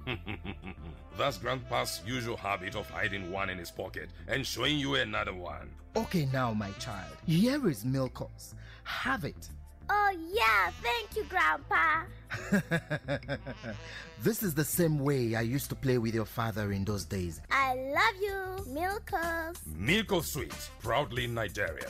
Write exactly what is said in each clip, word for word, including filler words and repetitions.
That's Grandpa's usual habit of hiding one in his pocket and showing you another one. Okay now, my child. Here is Milkos. Have it. Oh yeah, thank you, Grandpa. This is the same way I used to play with your father in those days. I love you, Milkos. Milko Sweet, proudly Nigerian.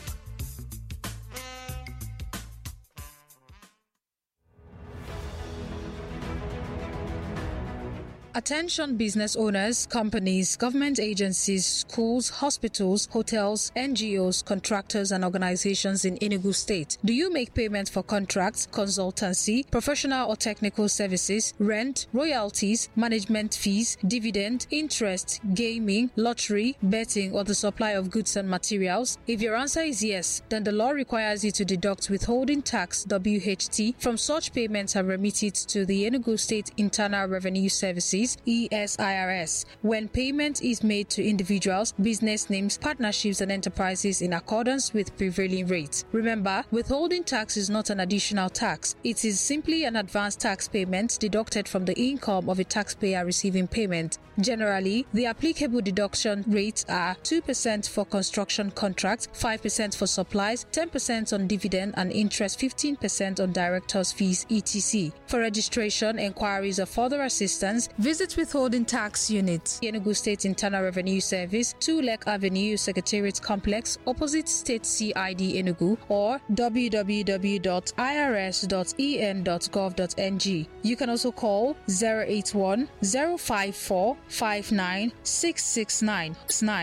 Attention business owners, companies, government agencies, schools, hospitals, hotels, N G Os, contractors and organizations in Enugu State. Do you make payments for contracts, consultancy, professional or technical services, rent, royalties, management fees, dividend, interest, gaming, lottery, betting or the supply of goods and materials? If your answer is yes, then the law requires you to deduct withholding tax W H T from such payments and remit it to the Enugu State Internal Revenue Services E S I R S when payment is made to individuals, business names, partnerships and enterprises in accordance with prevailing rates. Remember, withholding tax is not an additional tax. It is simply an advance tax payment deducted from the income of a taxpayer receiving payment. Generally, the applicable deduction rates are two percent for construction contracts, five percent for supplies, ten percent on dividend and interest, fifteen percent on directors' fees, et cetera. For registration, enquiries or further assistance, visit Withholding Tax Unit, Enugu State Internal Revenue Service, two Lek Avenue, Secretariat Complex, opposite State C I D Enugu, or w w w dot i r s dot e n dot gov dot n g. You can also call zero eight one, zero five four, five nine six six nine.